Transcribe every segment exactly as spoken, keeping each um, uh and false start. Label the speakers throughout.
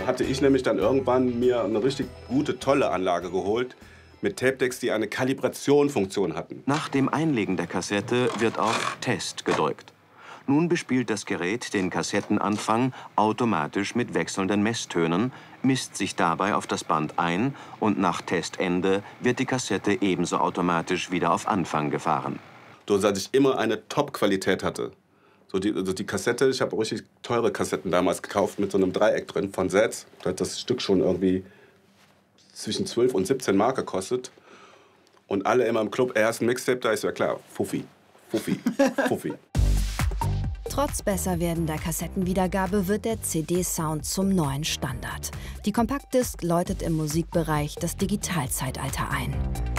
Speaker 1: Da hatte ich nämlich dann irgendwann mir eine richtig gute, tolle Anlage geholt mit Tape-Decks, die eine Kalibrationfunktion hatten.
Speaker 2: Nach dem Einlegen der Kassette wird auf Test gedrückt. Nun bespielt das Gerät den Kassettenanfang automatisch mit wechselnden Messtönen, misst sich dabei auf das Band ein und nach Testende wird die Kassette ebenso automatisch wieder auf Anfang gefahren.
Speaker 1: So dass ich immer eine Top-Qualität hatte. So die, also die Kassette, ich habe richtig teure Kassetten damals gekauft mit so einem Dreieck drin von Setz. Da hat das Stück schon irgendwie zwischen zwölf und siebzehn Mark gekostet. Und alle immer im Club, erst ein Mixtape, da ist ja klar, Fuffi, Fuffi, Fuffi.
Speaker 3: Trotz besser werdender Kassettenwiedergabe wird der C D-Sound zum neuen Standard. Die Compact-Disc läutet im Musikbereich das Digitalzeitalter ein.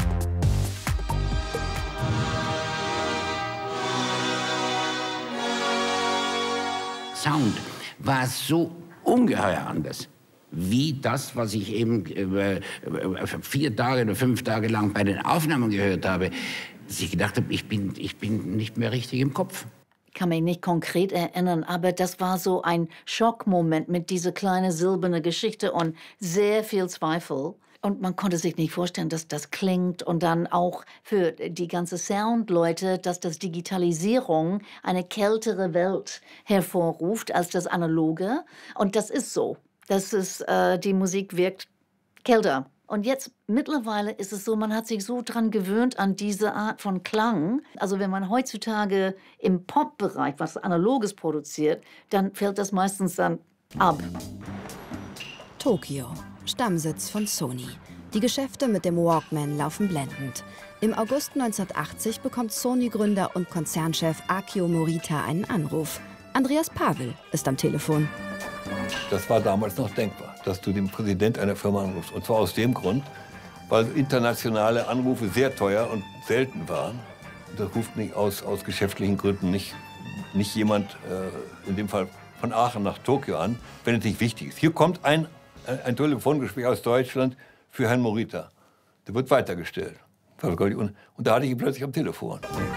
Speaker 4: Sound war so ungeheuer anders, wie das, was ich eben äh, vier Tage oder fünf Tage lang bei den Aufnahmen gehört habe, dass ich gedacht habe, ich bin, ich bin nicht mehr richtig im Kopf.
Speaker 5: Ich kann mich nicht konkret erinnern, aber das war so ein Schockmoment mit dieser kleinen silbernen Geschichte und sehr viel Zweifel. Und man konnte sich nicht vorstellen, dass das klingt. Und dann auch für die ganzen Soundleute, dass das Digitalisierung eine kältere Welt hervorruft als das Analoge. Und das ist so. Das ist, äh, die Musik wirkt kälter. Und jetzt mittlerweile ist es so, man hat sich so dran gewöhnt an diese Art von Klang. Also wenn man heutzutage im Pop-Bereich was Analoges produziert, dann fällt das meistens dann ab.
Speaker 3: Tokio, Stammsitz von Sony. Die Geschäfte mit dem Walkman laufen blendend. Im August neunzehnhundertachtzig bekommt Sony-Gründer und Konzernchef Akio Morita einen Anruf. Andreas Pavel ist am Telefon.
Speaker 6: Das war damals noch denkbar, dass du den Präsident einer Firma anrufst. Und zwar aus dem Grund, weil internationale Anrufe sehr teuer und selten waren. Das ruft nicht aus, aus geschäftlichen Gründen nicht, nicht jemand, äh, in dem Fall von Aachen nach Tokio an, wenn es nicht wichtig ist. Hier kommt ein, ein Telefongespräch aus Deutschland für Herrn Morita. Der wird weitergestellt. Und, und da hatte ich ihn plötzlich am Telefon.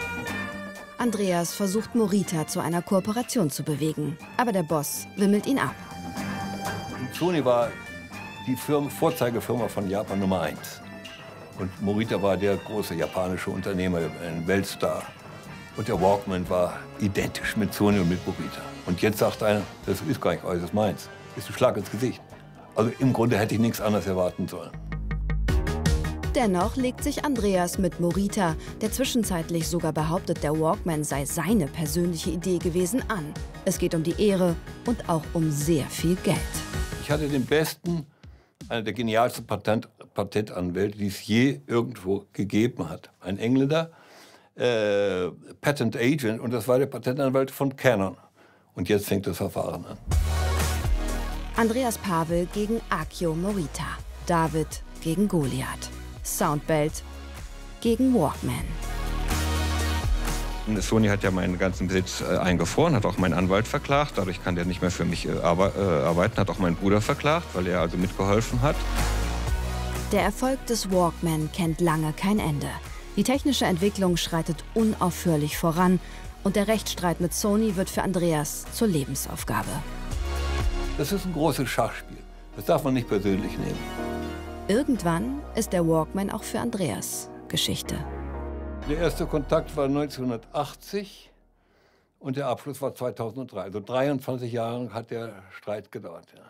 Speaker 3: Andreas versucht Morita zu einer Kooperation zu bewegen, aber der Boss wimmelt ihn ab.
Speaker 6: Sony war die Firma, Vorzeigefirma von Japan Nummer eins. Und Morita war der große japanische Unternehmer, ein Weltstar. Und der Walkman war identisch mit Sony und mit Morita. Und jetzt sagt einer, das ist gar nicht euer, das ist meins. Das ist ein Schlag ins Gesicht. Also im Grunde hätte ich nichts anderes erwarten sollen.
Speaker 3: Dennoch legt sich Andreas mit Morita, der zwischenzeitlich sogar behauptet, der Walkman sei seine persönliche Idee gewesen, an. Es geht um die Ehre und auch um sehr viel Geld.
Speaker 6: Ich hatte den besten, einer der genialsten Patent, Patentanwälte, die es je irgendwo gegeben hat. Ein Engländer, äh, Patent Agent, und das war der Patentanwalt von Canon. Und jetzt fängt das Verfahren an.
Speaker 3: Andreas Pavel gegen Akio Morita. David gegen Goliath. Soundbelt gegen Walkman.
Speaker 7: Sony hat ja meinen ganzen Besitz äh, eingefroren, hat auch meinen Anwalt verklagt. Dadurch kann der nicht mehr für mich äh, arbe äh, arbeiten, hat auch meinen Bruder verklagt, weil er also mitgeholfen hat.
Speaker 3: Der Erfolg des Walkman kennt lange kein Ende. Die technische Entwicklung schreitet unaufhörlich voran und der Rechtsstreit mit Sony wird für Andreas zur Lebensaufgabe.
Speaker 6: Das ist ein großes Schachspiel. Das darf man nicht persönlich nehmen.
Speaker 3: Irgendwann ist der Walkman auch für Andreas Geschichte.
Speaker 6: Der erste Kontakt war neunzehnhundertachtzig und der Abschluss war zweitausenddrei. Also dreiundzwanzig Jahre hat der Streit gedauert. Ja.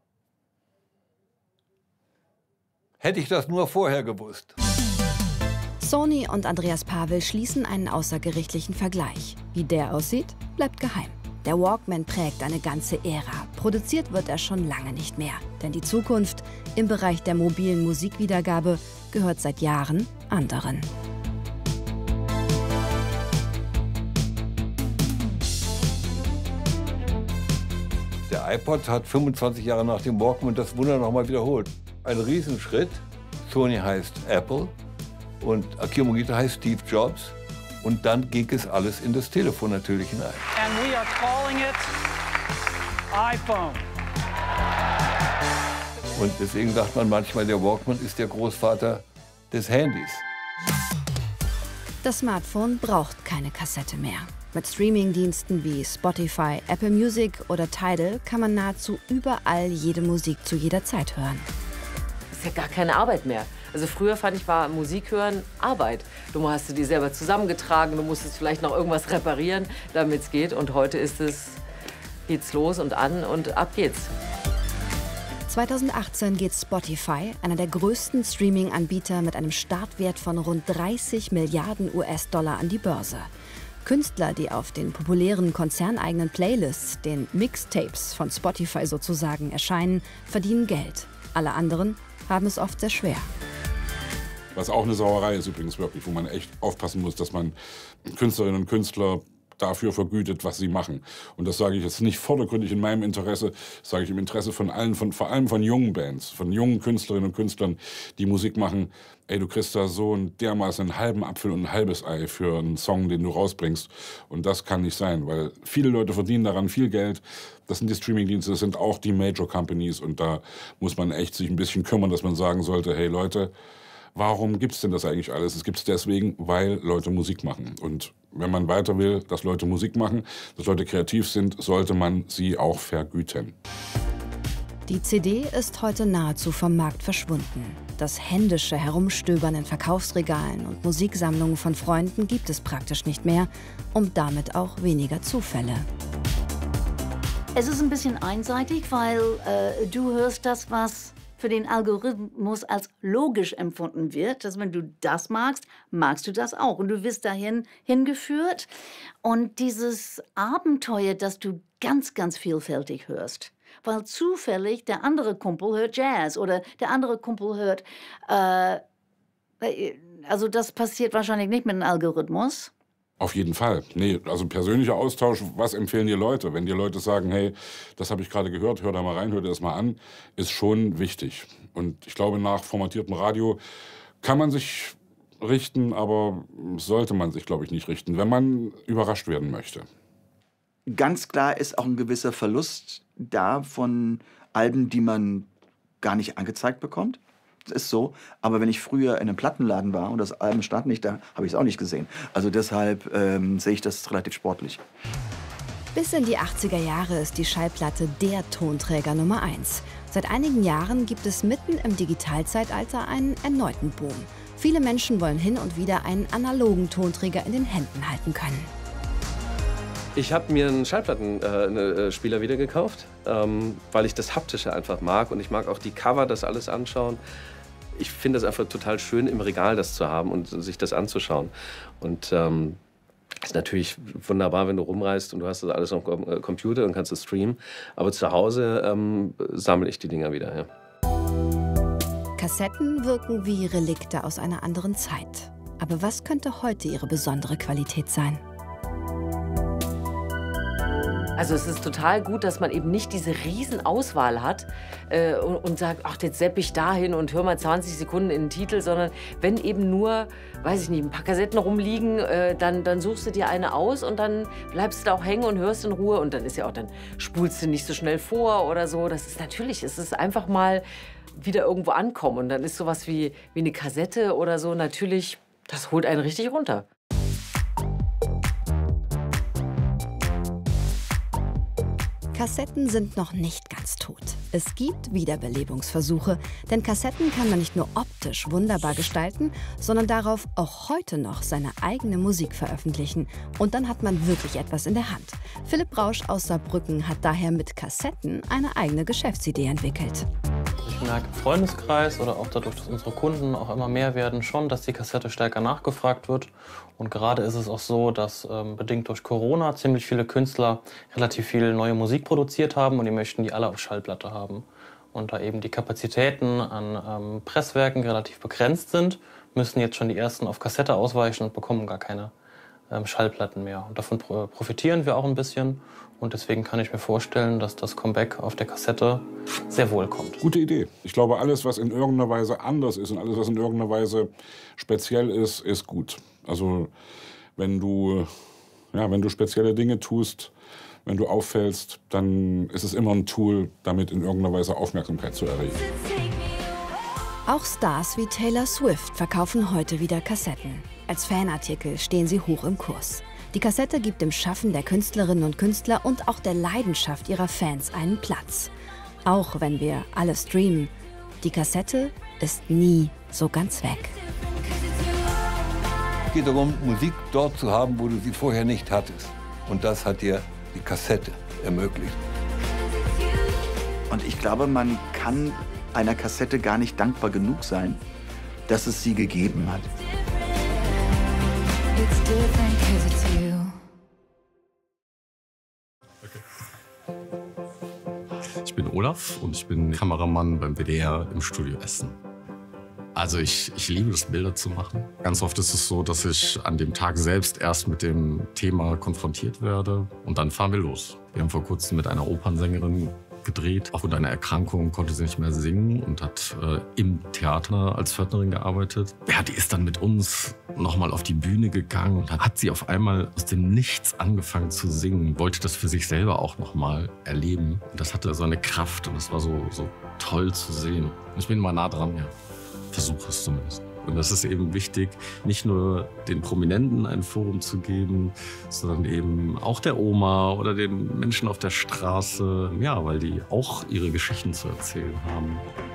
Speaker 6: Hätte ich das nur vorher gewusst.
Speaker 3: Sony und Andreas Pavel schließen einen außergerichtlichen Vergleich. Wie der aussieht, bleibt geheim. Der Walkman prägt eine ganze Ära. Produziert wird er schon lange nicht mehr. Denn die Zukunft im Bereich der mobilen Musikwiedergabe gehört seit Jahren anderen.
Speaker 6: Der iPod hat fünfundzwanzig Jahre nach dem Walkman das Wunder noch mal wiederholt. Ein Riesenschritt. Sony heißt Apple und Akio Morita heißt Steve Jobs. Und dann ging es alles in das Telefon natürlich hinein.
Speaker 8: And we are calling it iPhone.
Speaker 6: Und deswegen sagt man manchmal, der Walkman ist der Großvater des Handys.
Speaker 3: Das Smartphone braucht keine Kassette mehr. Mit Streamingdiensten wie Spotify, Apple Music oder Tidal kann man nahezu überall jede Musik zu jeder Zeit hören.
Speaker 9: Das ist ja gar keine Arbeit mehr. Also früher fand ich, war Musik hören Arbeit. Du hast die selber zusammengetragen, du musstest vielleicht noch irgendwas reparieren, damit es geht. Und heute ist es, geht's los und an und ab geht's.
Speaker 3: zweitausendachtzehn geht Spotify, einer der größten Streaming-Anbieter mit einem Startwert von rund dreißig Milliarden U S-Dollar, an die Börse. Künstler, die auf den populären konzerneigenen Playlists, den Mixtapes von Spotify sozusagen, erscheinen, verdienen Geld. Alle anderen haben es oft sehr schwer.
Speaker 10: Was auch eine Sauerei ist übrigens wirklich, wo man echt aufpassen muss, dass man Künstlerinnen und Künstler dafür vergütet, was sie machen. Und das sage ich jetzt nicht vordergründig in meinem Interesse, das sage ich im Interesse von allen, von, vor allem von jungen Bands, von jungen Künstlerinnen und Künstlern, die Musik machen. Ey, du kriegst da so einen dermaßen einen halben Apfel und ein halbes Ei für einen Song, den du rausbringst. Und das kann nicht sein, weil viele Leute verdienen daran viel Geld. Das sind die Streamingdienste, das sind auch die Major Companies. Und da muss man echt sich ein bisschen kümmern, dass man sagen sollte, hey Leute, warum gibt's denn das eigentlich alles? Es gibt's deswegen, weil Leute Musik machen. Und wenn man weiter will, dass Leute Musik machen, dass Leute kreativ sind, sollte man sie auch vergüten.
Speaker 3: Die C D ist heute nahezu vom Markt verschwunden. Das händische Herumstöbern in Verkaufsregalen und Musiksammlungen von Freunden gibt es praktisch nicht mehr und damit auch weniger Zufälle.
Speaker 5: Es ist ein bisschen einseitig, weil äh, du hörst das, was für den Algorithmus als logisch empfunden wird. Dass wenn du das magst, magst du das auch. Und du wirst dahin hingeführt. Und dieses Abenteuer, dass du ganz, ganz vielfältig hörst. Weil zufällig der andere Kumpel hört Jazz oder der andere Kumpel hört... Äh, also das passiert wahrscheinlich nicht mit einem Algorithmus.
Speaker 10: Auf jeden Fall. Nee, also persönlicher Austausch, was empfehlen dir Leute? Wenn dir Leute sagen, hey, das habe ich gerade gehört, hör da mal rein, hör dir das mal an, ist schon wichtig. Und ich glaube, nach formatiertem Radio kann man sich richten, aber sollte man sich, glaube ich, nicht richten, wenn man überrascht werden möchte.
Speaker 11: Ganz klar ist auch ein gewisser Verlust da von Alben, die man gar nicht angezeigt bekommt. Das ist so. Aber wenn ich früher in einem Plattenladen war und das Album stand nicht da, habe ich es auch nicht gesehen. Also deshalb ähm, sehe ich das relativ sportlich.
Speaker 3: Bis in die achtziger Jahre ist die Schallplatte der Tonträger Nummer eins. Seit einigen Jahren gibt es mitten im Digitalzeitalter einen erneuten Boom. Viele Menschen wollen hin und wieder einen analogen Tonträger in den Händen halten können.
Speaker 12: Ich habe mir einen Schallplattenspieler äh, wieder gekauft, ähm, weil ich das Haptische einfach mag. Und ich mag auch die Cover, das alles anschauen. Ich finde es einfach total schön, im Regal das zu haben und sich das anzuschauen. Und ähm, ist natürlich wunderbar, wenn du rumreist und du hast das alles auf dem Computer und kannst es streamen. Aber zu Hause ähm, sammle ich die Dinger wieder. Ja.
Speaker 3: Kassetten wirken wie Relikte aus einer anderen Zeit. Aber was könnte heute ihre besondere Qualität sein?
Speaker 9: Also es ist total gut, dass man eben nicht diese riesen Auswahl hat äh, und, und sagt, ach, jetzt sepp ich dahin und hör mal zwanzig Sekunden in den Titel, sondern wenn eben nur, weiß ich nicht, ein paar Kassetten rumliegen, äh, dann, dann suchst du dir eine aus und dann bleibst du da auch hängen und hörst in Ruhe und dann ist ja auch, dann spulst du nicht so schnell vor oder so. Das ist natürlich, es ist einfach mal wieder irgendwo ankommen und dann ist sowas wie, wie eine Kassette oder so natürlich, das holt einen richtig runter.
Speaker 3: Kassetten sind noch nicht ganz tot. Es gibt Wiederbelebungsversuche, denn Kassetten kann man nicht nur optisch wunderbar gestalten, sondern darauf auch heute noch seine eigene Musik veröffentlichen. Und dann hat man wirklich etwas in der Hand. Philipp Rausch aus Saarbrücken hat daher mit Kassetten eine eigene Geschäftsidee entwickelt.
Speaker 13: Ich merke im Freundeskreis oder auch dadurch, dass unsere Kunden auch immer mehr werden, schon, dass die Kassette stärker nachgefragt wird. Und gerade ist es auch so, dass ähm, bedingt durch Corona ziemlich viele Künstler relativ viel neue Musik produziert haben und die möchten die alle auf Schallplatte haben. Und da eben die Kapazitäten an ähm, Presswerken relativ begrenzt sind, müssen jetzt schon die ersten auf Kassette ausweichen und bekommen gar keine ähm, Schallplatten mehr. Und davon pro profitieren wir auch ein bisschen. Und deswegen kann ich mir vorstellen, dass das Comeback auf der Kassette sehr wohl kommt.
Speaker 10: Gute Idee. Ich glaube, alles, was in irgendeiner Weise anders ist und alles, was in irgendeiner Weise speziell ist, ist gut. Also wenn du, ja, wenn du spezielle Dinge tust, wenn du auffällst, dann ist es immer ein Tool, damit in irgendeiner Weise Aufmerksamkeit zu erregen.
Speaker 3: Auch Stars wie Taylor Swift verkaufen heute wieder Kassetten. Als Fanartikel stehen sie hoch im Kurs. Die Kassette gibt dem Schaffen der Künstlerinnen und Künstler und auch der Leidenschaft ihrer Fans einen Platz. Auch wenn wir alle streamen, die Kassette ist nie so ganz weg.
Speaker 6: Es geht darum, Musik dort zu haben, wo du sie vorher nicht hattest. Und das hat dir die Kassette ermöglicht.
Speaker 11: Und ich glaube, man kann einer Kassette gar nicht dankbar genug sein, dass es sie gegeben hat.
Speaker 14: Ich bin Olaf und ich bin Kameramann beim W D R im Studio Essen. Also ich, ich liebe es, Bilder zu machen. Ganz oft ist es so, dass ich an dem Tag selbst erst mit dem Thema konfrontiert werde und dann fahren wir los. Wir haben vor kurzem mit einer Opernsängerin gedreht. Aufgrund einer Erkrankung konnte sie nicht mehr singen und hat äh, im Theater als Pförtnerin gearbeitet. Ja, die ist dann mit uns nochmal auf die Bühne gegangen und hat sie auf einmal aus dem Nichts angefangen zu singen, wollte das für sich selber auch nochmal erleben. Und das hatte so eine Kraft und es war so, so toll zu sehen. Und ich bin mal nah dran, ja. Versuche es zumindest. Und das ist eben wichtig, nicht nur den Prominenten ein Forum zu geben, sondern eben auch der Oma oder den Menschen auf der Straße, ja, weil die auch ihre Geschichten zu erzählen haben.